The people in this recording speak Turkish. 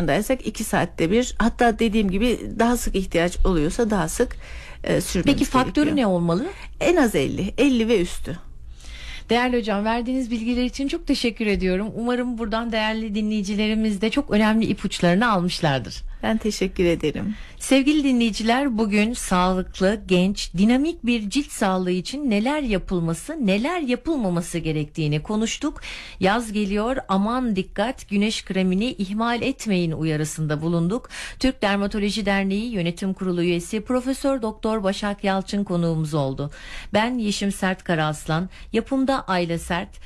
zorundaysak 2 saatte bir, hatta dediğim gibi daha sık ihtiyaç oluyorsa daha sık sürmemiz Peki faktörü gerekiyor. ne olmalı? En az 50 ve üstü. Değerli hocam, verdiğiniz bilgiler için çok teşekkür ediyorum. Umarım buradan değerli dinleyicilerimiz de çok önemli ipuçlarını almışlardır. Ben teşekkür ederim. Sevgili dinleyiciler, bugün sağlıklı, genç, dinamik bir cilt sağlığı için neler yapılması, neler yapılmaması gerektiğini konuştuk. Yaz geliyor, aman dikkat, güneş kremini ihmal etmeyin uyarısında bulunduk. Türk Dermatoloji Derneği Yönetim Kurulu üyesi Profesör Doktor Başak Yalçın konuğumuz oldu. Ben Yeşim Sert Karaaslan, yapımda Ayla Sert,